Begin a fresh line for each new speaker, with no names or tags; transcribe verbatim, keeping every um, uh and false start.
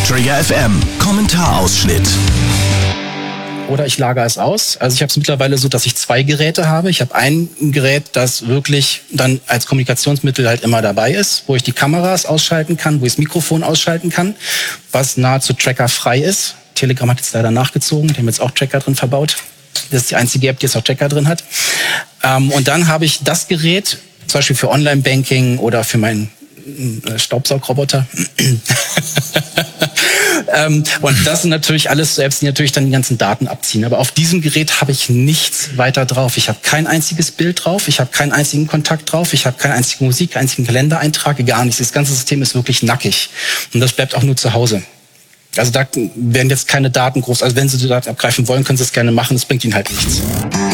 Trigger F M Kommentarausschnitt.
Oder ich lagere es aus. Also ich habe es mittlerweile so, dass ich zwei Geräte habe. Ich habe ein Gerät, das wirklich dann als Kommunikationsmittel halt immer dabei ist, wo ich die Kameras ausschalten kann, wo ich das Mikrofon ausschalten kann, was nahezu trackerfrei ist. Telegram hat jetzt leider nachgezogen, die haben jetzt auch Tracker drin verbaut. Das ist die einzige App, die jetzt auch Tracker drin hat. Ähm, und dann habe ich das Gerät, zum Beispiel für Online-Banking oder für meinen Staubsaugroboter. ähm, und das sind natürlich alles so Apps, die natürlich dann die ganzen Daten abziehen. Aber auf diesem Gerät habe ich nichts weiter drauf. Ich habe kein einziges Bild drauf, ich habe keinen einzigen Kontakt drauf, ich habe keine einzige Musik, keinen einzigen Kalendereintrag, gar nichts. Das ganze System ist wirklich nackig. Und das bleibt auch nur zu Hause. Also da werden jetzt keine Daten groß, also wenn Sie die Daten abgreifen wollen, können Sie es gerne machen, das bringt Ihnen halt nichts.